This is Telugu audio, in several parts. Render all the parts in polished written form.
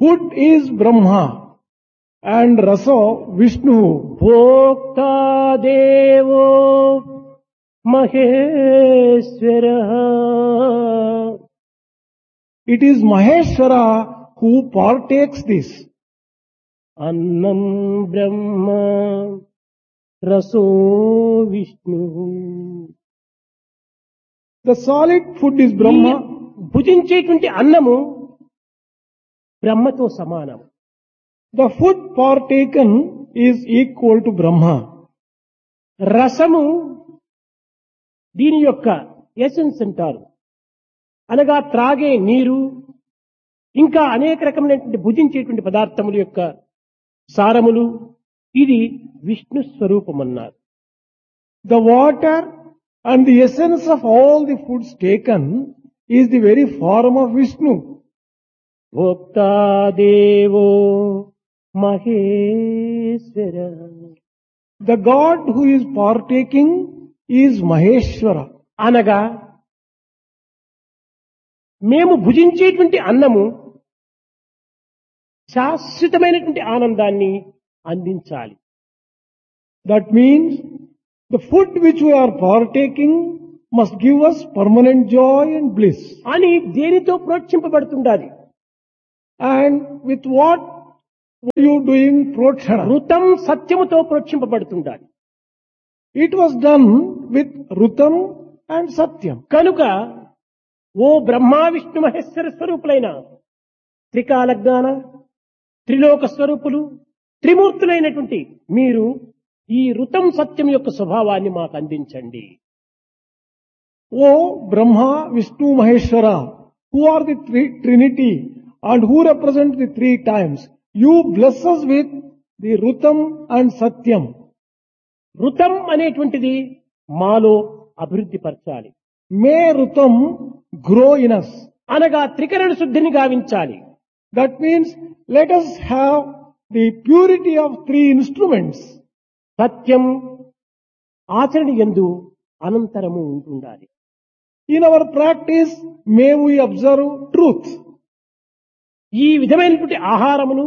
Food is Brahma and Rasa Vishnu. భోక్తా దేవో మహేశ్వరః. It is Maheshwara who partakes this. అన్నం బ్రహ్మ రసో Vishnu. The solid food is Brahma. భుజించేటువంటి అన్నము బ్రహ్మతో సమానం. The food partaken is equal to Brahma. రసము దీని యొక్క ఎసెన్స్ అంటారు. అనగా త్రాగే నీరు, ఇంకా అనేక రకమైనటువంటి భుజించేటువంటి పదార్థముల యొక్క సారములు, ఇది Vishnu స్వరూపమన్నారు. The water and the essence of all the foods taken is the very form of Vishnu. భోక్తా దేవో Maheshwara. The God who is partaking is Maheshwara. అనగా మేము భుజించేటువంటి అన్నము శాశ్వతమైనటువంటి ఆనందాన్ని అందించాలి. That means the food which we are partaking must give us permanent joy and bliss. అని దేనితో ప్రోత్సహింపబడుతుండాలి? And with what were you doing protshana? ఋతం సత్యముతో ప్రోత్సహింపబడుతుండాలి. It was done with Rutam and Satyam. కనుక ఓ బ్రహ్మ విష్ణు మహేశ్వర స్వరూపులైన త్రికాలజ్ఞాన త్రిలోక స్వరూపులు త్రిమూర్తులైనటువంటి మీరు ఈ ఋతం సత్యం యొక్క స్వభావాన్ని మాకు అందించండి. O Brahma, Vishnu, Maheshwara, who are the Trinity and who represent the three times, you bless us with the Rutam and Satyam. ఋతం అనేటువంటిది మాలో అభివృద్ధి పరచాలి. May Rutam grow in us. అనగా త్రికరణ శుద్ధిని గావించాలి. That means let us have the purity of three instruments. సత్యం ఆచరణ యందు అనంతరము ఉంటుండాలి. In our practice, may we observe truth. ఈ విధమైనటువంటి ఆహారమును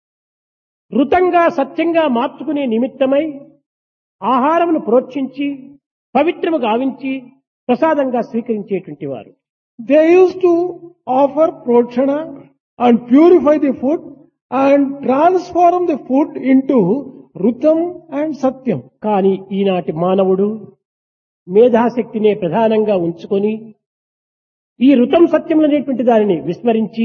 ఋతంగా సత్యంగా మార్చుకునే నిమిత్తమై ఆహారమును ప్రోక్షించి పవిత్రము గావించి ప్రసాదంగా స్వీకరించేటువంటి వారు. They used to offer protshana and purify the food and transform the food into Rutam and Satyam. కానీ ఈనాటి మానవుడు మేధాశక్తినే ప్రధానంగా ఉంచుకొని ఈ ఋతం సత్యములనేటువంటి దానిని విస్మరించి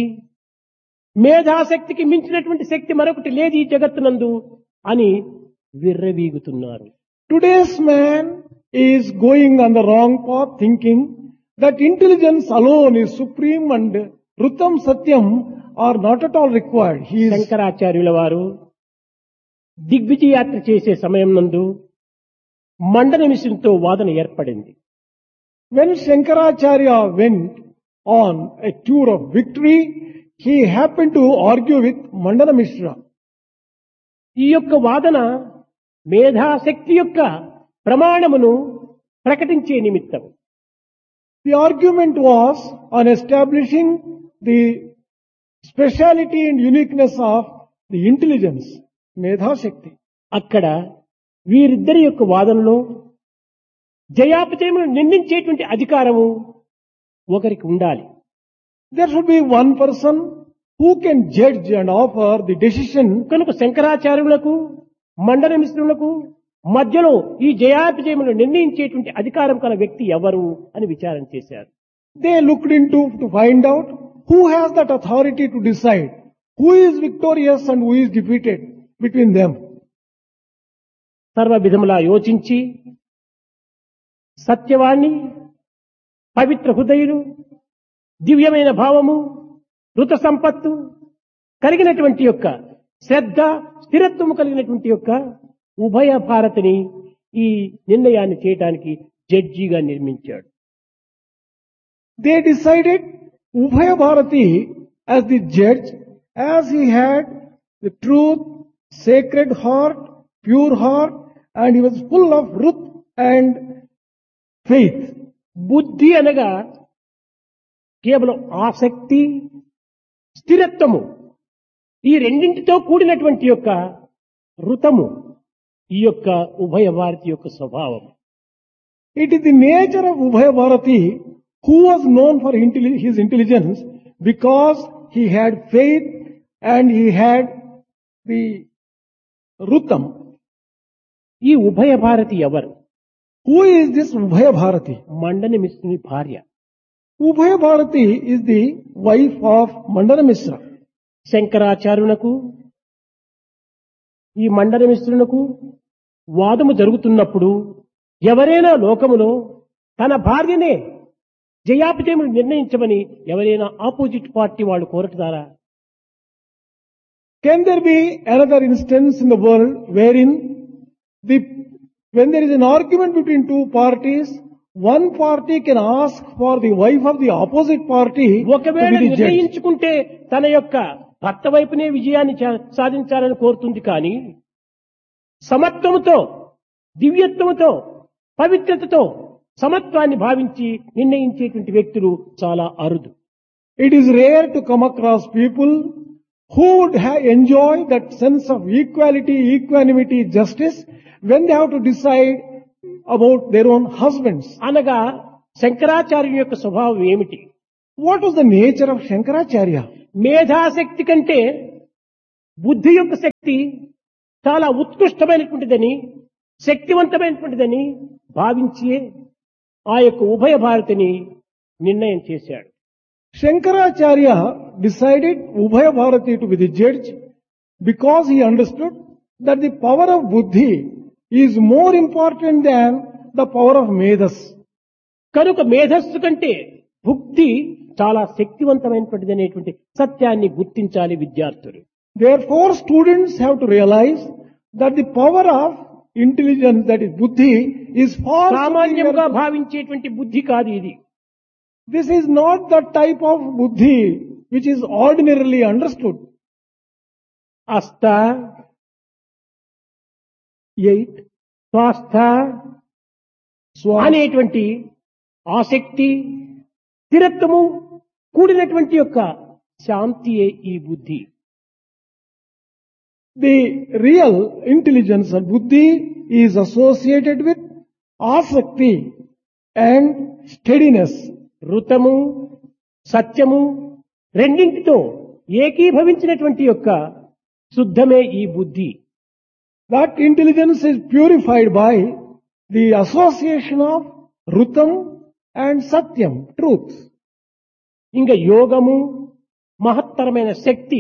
మేధాశక్తికి మించినటువంటి శక్తి మరొకటి లేదు ఈ జగత్తునందు అని విర్రవీగుతున్నారు. Today's man is going on the wrong path thinking that intelligence alone is supreme and Rutam Satyam are not at all required. He is శంకరాచార్యుల వారు దిగ్విజయ యాత్ర చేసే సమయం నందు మండన మిషన్తో వాదన ఏర్పడింది. When Shankaracharya went on a tour of victory, he happened to argue with Mandana Mishra. ఈ యొక్క వాదన మేధాశక్తి యొక్క ప్రమాణమును ప్రకటించే నిమిత్తం. The argument was on establishing the speciality and uniqueness of the intelligence, Medha Shakti. అక్కడ వీరిద్దరి యొక్క వాదనలో జయాపజయములను నిర్ణయించేటువంటి అధికారము ఒకరికి ఉండాలి. There should be one person who can judge and offer the decision. కనుక శంకరాచార్యులకు మండన మిశ్రులకు మధ్యలో ఈ జయాపజయములను నిర్ణయించేటువంటి అధికారం కల వ్యక్తి ఎవరు అని విచారణ చేశారు. They looked into to find out who has that authority to decide who is victorious and who is defeated between them. సర్వ విధములా యోచించి సత్యవాణి పవిత్ర హృదయులు దివ్యమైన భావము ఋత సంపత్తు కలిగినటువంటి యొక్క శ్రద్ధ స్థిరత్వము కలిగినటువంటి యొక్క ఉభయ భారతిని ఈ నిర్ణయాన్ని చేయడానికి జడ్జిగా నిర్మించాడు. They decided Ubhaya Bharati as the judge, as he had the truth, sacred heart, pure heart, and he was full of ruth and faith. బుద్ధి అనగా కేవలం ఆసక్తి స్థిరత్వము ఈ రెండింటితో కూడినటువంటి యొక్క ఋతము ఈ యొక్క ఉభయ భారతి యొక్క స్వభావం. It is the nature of Ubhaya Bharati, who was known for his intelligence because he had faith and he had the Rutam. ఈ ఉభయ భారతి ఎవరు? Who is this Ubhaya Bharati? మండన మిశ్రుని భార్య. Ubhaya Bharati is the wife of Mandana Mishra. శంకరాచార్యునకు ఈ మండన మిశ్రునకు వాదము జరుగుతున్నప్పుడు ఎవరైనా లోకములో తన భార్యనే జయాపజయములు నిర్ణయించమని ఎవరైనా ఆపోజిట్ పార్టీ వాళ్ళు కోరటారా? Can there be another instance in the world wherein when there is an argument between two parties, one party can ask for the wife of the opposite party to ఒకవేళ be the judge? నిర్ణయించుకుంటే తన యొక్క భర్త వైపునే విజయాన్ని సాధించాలని కోరుతుంది కానీ సమత్వముతో, దివ్యత్వముతో, పవిత్రతతో సమత్వాన్ని భావించి నిర్ణయించేటువంటి వ్యక్తులు చాలా అరుదు. It is rare to come across people who would enjoy that sense of equality, equanimity, justice when they have to decide about their own husbands. అనగా శంకరాచార్యుని యొక్క స్వభావం ఏమిటి? What was the nature of Shankaracharya? మేధాశక్తి కంటే బుద్ధి యొక్క శక్తి చాలా ఉత్కృష్టమైనటువంటిదని, శక్తివంతమైనటువంటిదని భావించి ఆ యొక్క ఉభయ భారతిని నిర్ణయం చేశాడు. Shankaracharya decided Ubhaya Bharati to be the judge because he understood that the power of buddhi is more important than the power of medas. కనుక మేధస్సు కంటే భుక్తి చాలా శక్తివంతమైనటువంటిది అనేటువంటి సత్యాన్ని గుర్తించాలి విద్యార్థులు. Therefore, students have to realize that the power of intelligence, that is buddhi, is far సామాన్యంగా superior. భావించేటువంటి బుద్ధి కాదు ఇది. This is not the type of buddhi which is ordinarily understood. అస్థ, 8 స్వాస్థ అనేటువంటి ఆసక్తి, స్థిరత్వము కూడినటువంటి యొక్క శాంతియే ఈ బుద్ధి. The real intelligence and buddhi is associated with asakti and steadiness. ఋతము, సత్యము రెండింటితో ఏకీభవించినటువంటి యొక్క శుద్ధమే ఈ బుద్ధి. That intelligence is purified by the association of Rutam and Satyam, truth. ఇంకా యోగము, మహత్తరమైన శక్తి,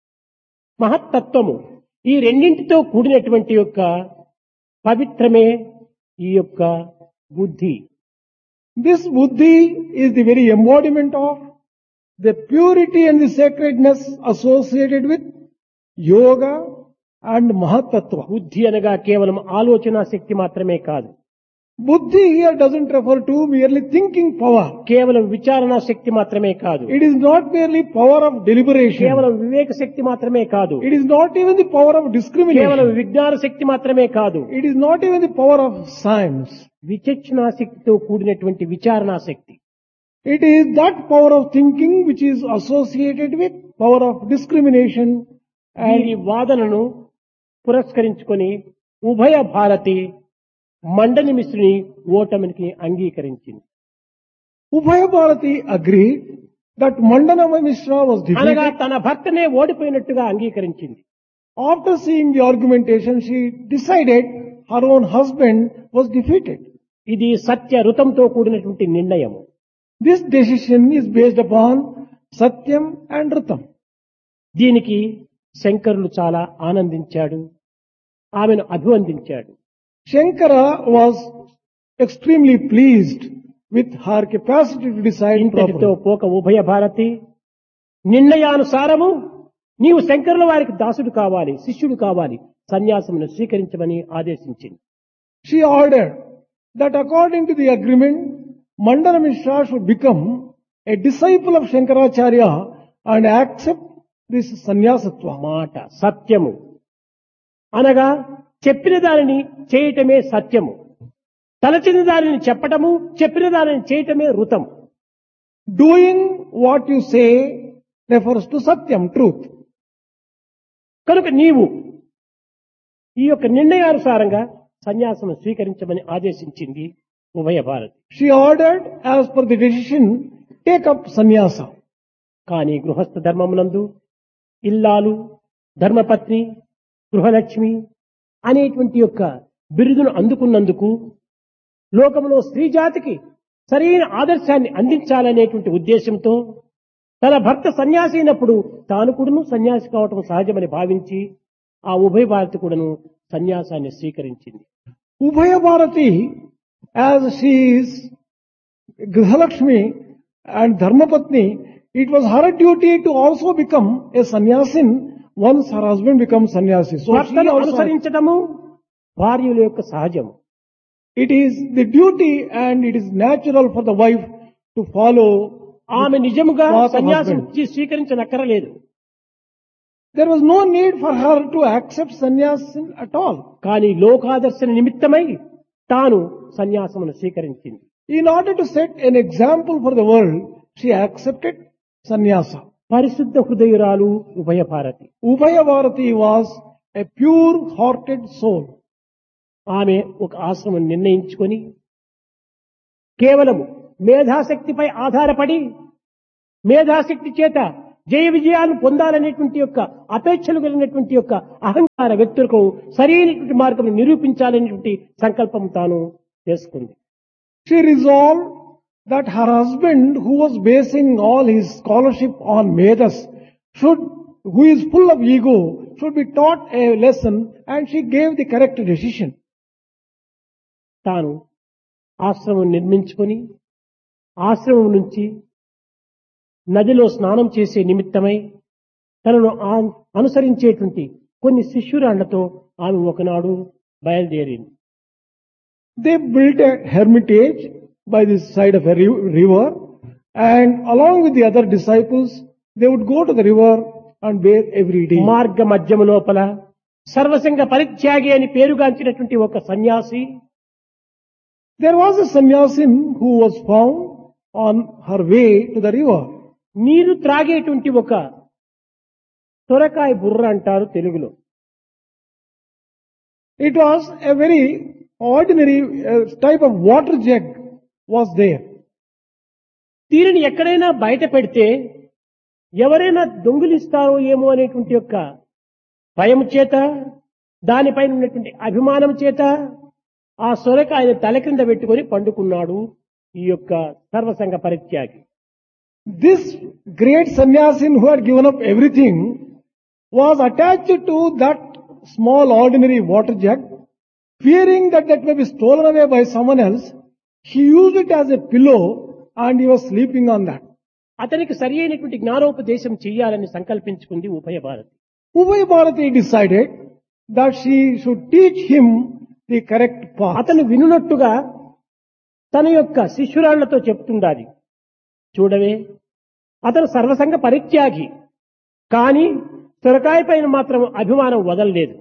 మహత్తత్వము ఈ రెండింటితో కూడినటువంటి యొక్క పవిత్రమే ఈ యొక్క బుద్ధి. This buddhi is the very embodiment of the purity and the sacredness associated with yoga and mahatattva. బుద్ధి అనగా కేవలం ఆలోచన శక్తి మాత్రమే కాదు, Buddhi here doesn't refer to merely thinking power. కేవలం విచారణ శక్తి మాత్రమే కాదు, It is not merely power of deliberation. కేవలం వివేక శక్తి మాత్రమే కాదు, It is not even the power of కేవలం discrimination. విజ్ఞాన శక్తి మాత్రమే కాదు, It is not even the power of science. విచక్షణా శక్తితో కూడినటువంటి విచారణా శక్తి. It is that power of thinking which is associated with power of discrimination. వీరి And వాదనను పురస్కరించుకొని ఉభయ భారతి మండలి మిశ్రుని ఓటమికి అంగీకరించింది. Ubhaya Bharati agreed that Mandana Mishra was అనగా defeated. తన భర్తనే ఓడిపోయినట్టుగా అంగీకరించింది. After seeing the argumentation, she decided her own husband was defeated. ఇది సత్య ఋతంతో కూడినటువంటి నిర్ణయము. This decision is based upon Satyam and Rutam. దీనికి శంకరులు చాలా ఆనందించాడు, ఆమెను అభివందించాడు. Shankara was extremely pleased with her capacity to decide ఇంతటితో properly. పోక ఉభయ భారతి నిర్ణయానుసారము నీవు శంకరుల వారికి దాసుడు కావాలి, శిష్యుడు కావాలి, సన్యాసమును స్వీకరించమని ఆదేశించింది. She ordered that according to the agreement, Mandana Mishra should become a disciple of Shankaracharya and accept this sannyasatva. మాట సత్యము అనగా చెప్పిన దానిని చేయటమే సత్యము, తలచిన దానిని చెప్పటము, చెప్పిన దానిని చేయటమే ఋతం. Doing what you say refers to Satyam, truth. కనుక నీవు ఈ యొక్క నిర్ణయానుసారంగా సన్యాసం స్వీకరించమని ఆదేశించింది ఉభయ Bharati. She ordered, as per the decision, take up sannyasa. కానీ గృహస్థ ధర్మమునందు ఇల్లాలు, ధర్మపత్ని, గృహలక్ష్మి అనేటువంటి యొక్క బిరుదును అందుకున్నందుకు లోకంలో స్త్రీ జాతికి సరైన ఆదర్శాన్ని అందించాలనేటువంటి ఉద్దేశంతో తన భర్త సన్యాసి అయినప్పుడు తాను కూడాను సన్యాసి కావటం సహజమని భావించి ఆ ఉభయ భారతి కూడాను సన్యాసాన్ని స్వీకరించింది. Ubhaya Bharati, as she is Grihalakshmi and Dharmapatni, it was her duty to also become a sannyasin once her husband becomes sannyasi. So she భర్తను also, అనుసరించడము భార్యల యొక్క సహజము. it is the duty and it is natural for the wife to follow. ఆమె నిజముగా path of సన్యాసం husband. స్వీకరించనక్కరలేదు. There was no need for her to accept sannyasin at all. కానీ లోకాదర్శన నిమిత్తమై తాను సన్యాసమును స్వీకరించింది. In order to set an example for the world, she accepted sannyasa. పరిశుద్ధ హృదయురాలు ఉభయ Bharati. Ubhaya Bharati was a pure-hearted soul. ఆమె ఒక ఆశ్రమం నిర్ణయించుకొని కేవలము మేధాశక్తిపై ఆధారపడి మేధాశక్తి చేత జయ విజయాలను పొందాలనేటువంటి యొక్క అపేక్షలు కలిగినటువంటి యొక్క అహంకార వ్యక్తులకు సరైనటువంటి మార్గం నిరూపించాలనేటువంటి సంకల్పం తాను చేసుకుంది. She resolved that her husband, who was basing all his scholarship on Vedas, who is full of ego, should be taught a lesson, and she gave the correct decision. తాను ఆశ్రమం నిర్మించుకొని ఆశ్రమం నుంచి నదిలో స్నానం చేసే నిమిత్తమై తనను అనుసరించేటువంటి కొన్ని శిష్యురాళ్లతో ఆమె ఒకనాడు బయలుదేరింది. They built a hermitage by the side of a river, and along with the other disciples, they would go to the river and bathe every day. మార్గ మధ్యము లోపల సర్వసంగ పరిత్యాగి అని పేరుగాంచినటువంటి ఒక సన్యాసి There was a sannyasin who was found on her way to the river. నీరు త్రాగేటువంటి ఒక సొరకాయ బుర్ర అంటారు తెలుగులో. It was a very ordinary type of water jug was there. దీనిని ఎక్కడైనా బయట పెడితే ఎవరైనా దొంగిలిస్తారో ఏమో అనేటువంటి యొక్క భయం చేత దానిపైన ఉన్నటువంటి అభిమానం చేత ఆ సొరకాయని తల క్రింద పెట్టుకొని పండుకున్నాడు ఈ యొక్క సర్వసంగ పరిత్యాగి. This great sannyasin who had given up everything was attached to that small ordinary water jug, fearing that may be stolen away by someone else. He used it as a pillow and he was sleeping on that. అతనికి సరి అయినటువంటి జ్ఞానోపదేశం చెయ్యాలని సంకల్పించుకుంది ఉభయ Bharati. Ubhaya Bharati decided that she should teach him the correct path. అతను వినున్నట్టుగా తన యొక్క శిష్యురాళ్లతో చెప్తుండాలి. చూడవే, అతను సర్వసంగ పరిత్యాగి, కానీ సొరకాయ పైన మాత్రం అభిమానం వదలలేదు.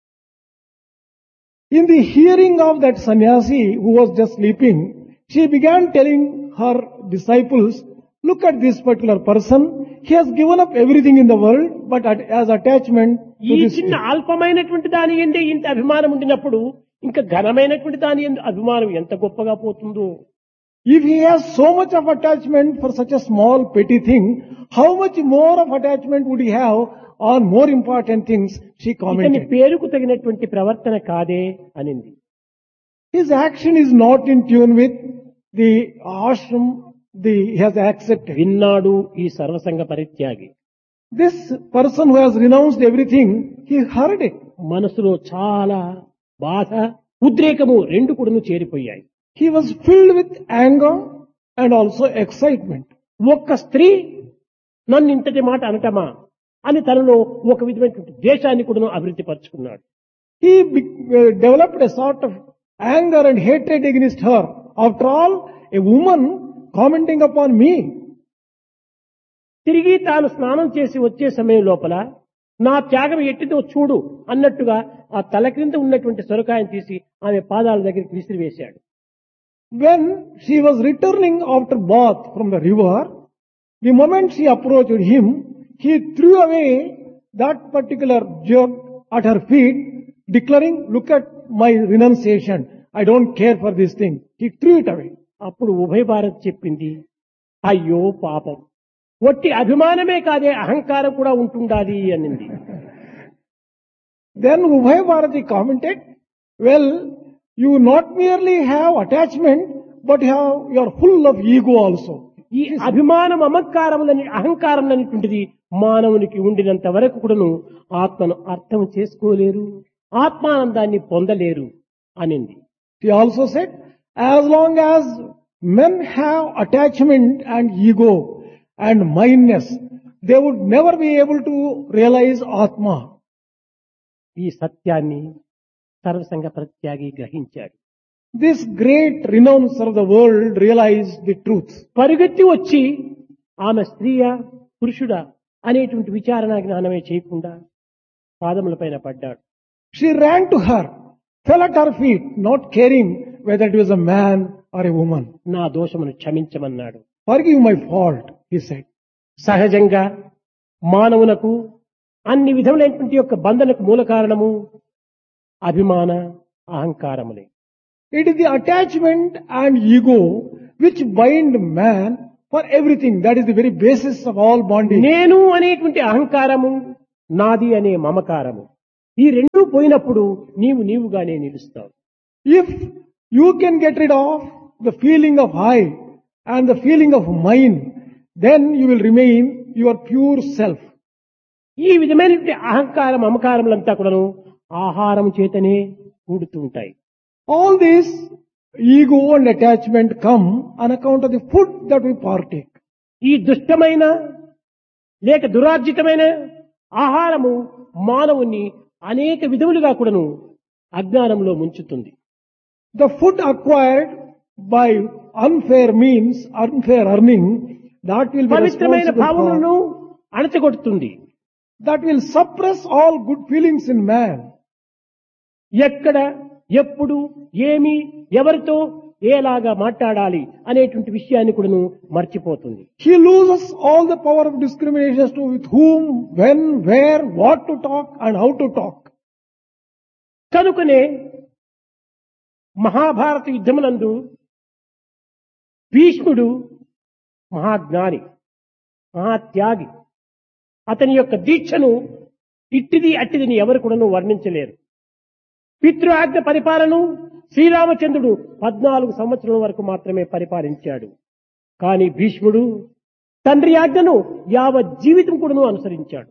In the hearing of that sannyasi who was just sleeping, she began telling her disciples, look at this particular person. He has given up everything in the world, but as attachment ఈ to this. చిన్న అల్పమైనటువంటి దాని ఎందే ఇంత అభిమానం ఉండినప్పుడు ఇంకా ఘనమైనటువంటి దాని ఎందు అభిమానం ఎంత గొప్పగా పోతుందో. If he has so much of attachment for such a small petty thing, how much more of attachment would he have on more important things? She ఇతని commented. పేరుకు తగినటువంటి ప్రవర్తన కాదే అనింది. His action is not in tune with the ashram he has accepted. విన్నాడు ఈ సర్వసంగ పరిత్యాగి. This person who has renounced everything, he heard it. మనసులో చాలా బాధ, ఉద్రేకము రెండు కూడాను చేరిపోయాయి. He was filled with anger and also excitement. ఒక్క స్త్రీ నన్ను ఇంతటి మాట అనటమా అని తనలో ఒక విధమైనటువంటి ద్వేషాన్ని కూడా అభివృద్ధి పరుచుకున్నాడు. He developed a sort of anger and hatred against her. After all, a woman commenting upon me. తిరిగి తాను స్నానం చేసి వచ్చే సమయం లోపల నా త్యాగం ఎట్టిదో చూడు అన్నట్టుగా ఆ తల క్రింద ఉన్నటువంటి సొరకాయను తీసి ఆమె పాదాల దగ్గరికి విసిరివేశాడు. When she was returning after bath from the river, the moment she approached him, he threw away that particular jug at her feet, declaring, look at my renunciation. I don't care for this thing. He threw it away. అప్పుడు ఉభయ భారత్ చెప్పింది, అయ్యో పాపం, ఒట్టి అభిమానమే కాదే అహంకారం కూడా ఉంటుండాలి అనింది. Then Ubhay Bharati commented, well, you not merely have attachment, but you are full of ego also. ఈ అభిమానం అమకారములని అహంకారములనేటువంటిది మానవునికి ఉండినంత వరకు కూడాను ఆత్మను అర్థం చేసుకోలేరు, ఆత్మానందాన్ని పొందలేరు అనింది. He also said, as long as men have attachment and ego and mindness, they would never be able to realize Atma. ఈ సత్యాన్ని సర్వసంగ ప్రత్యాగి గ్రహించాడు. This great renouncer of the world realized the truth. పరిగెత్తి వచ్చి ఆమె స్త్రీయా పురుషుడా అనేటువంటి విచారణ జ్ఞానమే చేయకుండా పాదముల పైన పడ్డాడు. She ran to her, fell at her feet, not caring whether it was a man or a woman. నా దోషమును క్షమించమన్నాడు. Forgive my fault, he said. సహజంగా మానవునకు అన్ని విధములైనటువంటి యొక్క బంధనకు మూల కారణము అభిమాన అహంకారములే. It is the attachment and ego which bind man for everything. That is the very basis of all bonding. నేను అనేటువంటి అహంకారము, నాది అనే మమకారము, ఈ రెండూ పోయినప్పుడు నీవుగానే నిలుస్తావు. If you can get rid of the feeling of I and the feeling of mine, then you will remain your pure self. ఈ విధమైనటువంటి అహంకారం మమకారములంతా కూడాను ఆహారం చేతనే కూడుతుంటాయి. All this ego and attachment come on account of the food that we partake. ఈ దుష్టమైన లేక దురార్జితమైన ఆహారము మానవుని అనేక విధములుగా కూడాను అజ్ఞానంలో ముంచుతుంది. The food acquired by unfair means, unfair earning, that will be పవిత్రమైన responsible భావములను for, అణచగొడుతుంది. that will suppress all good feelings in man. ఎక్కడ ఎప్పుడు ఏమి ఎవరితో ఏలాగా మాట్లాడాలి అనేటువంటి విషయాన్ని కూడాను మర్చిపోతుంది. He loses all the power of discrimination as to with whom, when, where, what to talk and how to talk. కనుకనే మహాభారత యుద్ధమునందు భీష్ముడు మహాజ్ఞాని, మహాత్యాగి. అతని యొక్క దీక్షను ఇట్టిది అట్టిదిని ఎవరు కూడాను వర్ణించలేరు. పితృ ఆజ్ఞ పరిపాలన శ్రీరామచంద్రుడు 14 సంవత్సరాల వరకు మాత్రమే పరిపాలించాడు. కానీ భీష్ముడు తండ్రి ఆజ్ఞను యావత్ జీవితం కూడాను అనుసరించాడు.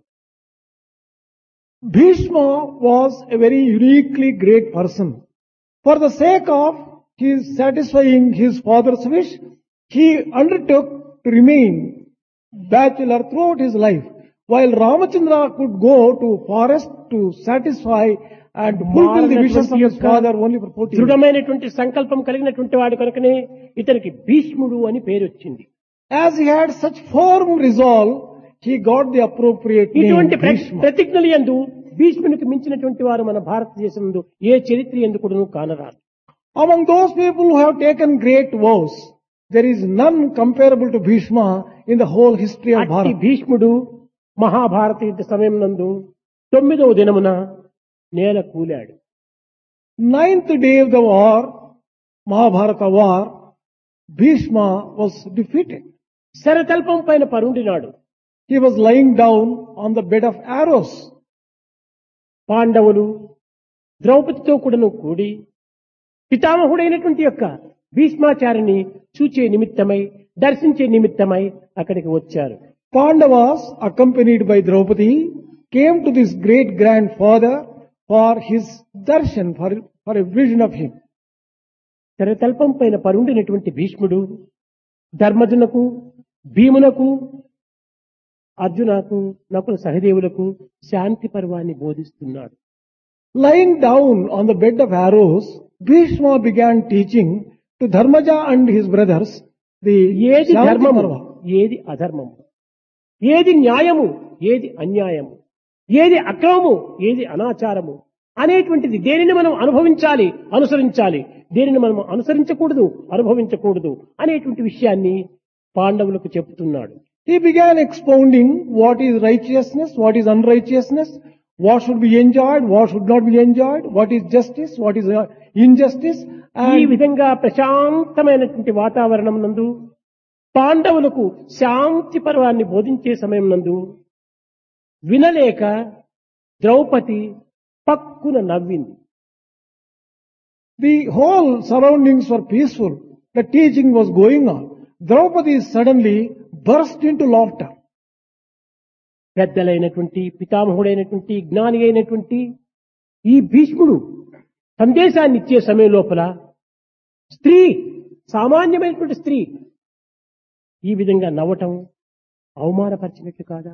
Bhishma was a very uniquely great person. For the sake of his satisfying his father's wish, he undertook to remain bachelor throughout his life. While Ramachandra could go to forest to satisfy and fulfill the wishes of his father only for 14 years. దృఢమైనటువంటి సంకల్పం కలిగినటువంటి వాడు కనుకనే ఇతనికి భీష్ముడు అని పేరు వచ్చింది. As he had such firm resolve, he got the appropriate name ఇటువంటి Bhishma. ప్రతిజ్ఞలు యందు భీష్మునికి మించినటువంటి వారు మన భారతదేశంలో ఏ చరిత్ర యందు కూడాను కానరాదు. Among those people who have taken great vows, there is none comparable to Bhishma in the whole history of అట్టి Bharat. భీష్ముడు మహాభారత యుద్ధ సమయం నందు 9వ దినమున నేల కూలాడు. 9th day of the war, Mahabharata war, Bhishma was defeated. శరతల్పం పైన పరుండినాడు. He was lying down on the bed of arrows. పాండవులు ద్రౌపదితో కూడాను కూడి పితామహుడైనటువంటి యొక్క భీష్మాచార్యుని చూచే నిమిత్తమై, దర్శించే నిమిత్తమై అక్కడికి వచ్చారు. Pandavas, accompanied by Draupadi, came to this great grandfather for his darshan, for a vision of him. శరతల్పం పైన పరుండినటువంటి భీష్ముడు ధర్మజునకు, భీమునకు, అర్జునకు, నకుల సహదేవులకు శాంతి పర్వాన్ని బోధిస్తున్నాడు. Lying down on the bed of arrows, Bhishma began teaching to Dharmaja and his brothers the ఏది Shanti ధర్మము, Parva. ఏది అధర్మము, ఏది న్యాయము, ఏది అన్యాయము, ఏది అక్రమము, ఏది అనాచారము అనేటువంటిది దేనిని మనం అనుభవించాలి, అనుసరించాలి, దేనిని మనం అనుసరించకూడదు, అనుభవించకూడదు అనేటువంటి విషయాన్ని పాండవులకు చెప్తున్నాడు. He began expounding what is righteousness, what is unrighteousness, what should be enjoyed, what should not be enjoyed, what is justice, what is injustice. ఈ And విధంగా ప్రశాంతమైనటువంటి వాతావరణం నందు పాండవులకు శాంతి పర్వాన్ని బోధించే సమయం నందు వినలేక ద్రౌపది పక్కున నవ్వింది. the whole surroundings were peaceful. The teaching was going on. Draupadi suddenly burst into laughter. పెద్దలైనటువంటి పితామహుడైనటువంటి జ్ఞాని అయినటువంటి ఈ భీష్ముడు సందేశాన్ని ఇచ్చే సమయం లోపల స్త్రీ, సామాన్యమైనటువంటి స్త్రీ ఈ విధంగా నవ్వటం అవమానపరిచినట్లు కాదా?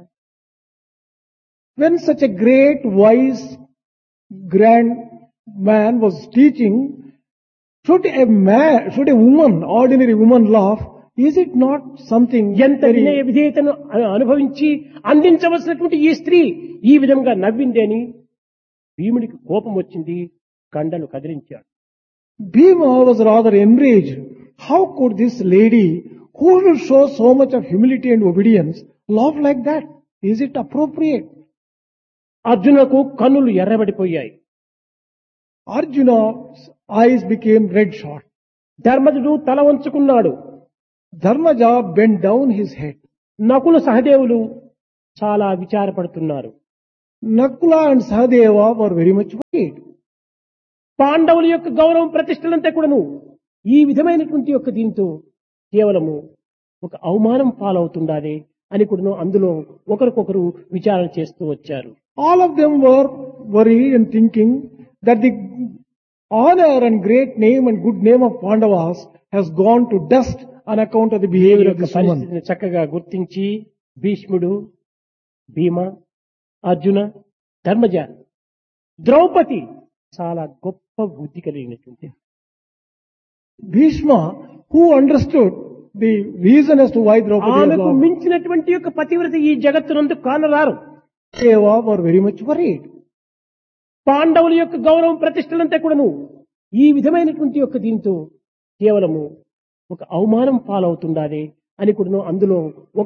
When such a great, wise, grand man was teaching, should a woman, ordinary woman laugh? Is it not something ఎంత వినయ very... విధేయతను అనుభవించి అందించవలసినటువంటి ఈ స్త్రీ ఈ విధంగా నవ్వింది అని భీముడికి కోపం వచ్చింది, కండలు కదిలించాడు. Bhima was rather enraged. How could this lady, who will show so much of humility and obedience, laugh like that? Is it appropriate? అర్జునకు కన్నులు ఎర్రబడిపోయాయి. Arjuna's eyes became red shot. ధర్మజుడు తల వంచుకున్నాడు. Dharmaja bent down his head. Nakula సహదేవులు చాలా విచారపడుతున్నారు. Nakula and Sahadeva were very much worried. పాండవుల యొక్క గౌరవం ప్రతిష్టలంతా కూడాను ఈ విధమైనటువంటి యొక్క దీంతో కేవలము ఒక అవమానం పాలవుతుండాలి అని కూడాను అందులో ఒకరికొకరు విచారణ చేస్తూ వచ్చారు. All of them were worried and thinking that the honor and great name and good name of Pandavas has gone to dust on account of the ఈ behavior of యొక్క this woman. పరిస్థితిని చక్కగా గుర్తించి భీష్ముడు, భీమ, అర్జున, ధర్మజ, ద్రౌపది చాలా గొప్ప బుద్ధి కలిగినటువంటి Bhishma, who understood the reason as to why Draupadi was ఆమెకు loved, మించినటువంటి యొక్క పతివ్రత ఈ జగత్తునందు కానరారు. Deva were very much worried. పాండవుల యొక్క గౌరవం ప్రతిష్టలంతా కూడాను ఈ విధమైనటువంటి యొక్క దీంతో కేవలము ఒక అవమానం పాలవుతుండాలి అని కూడాను అందులో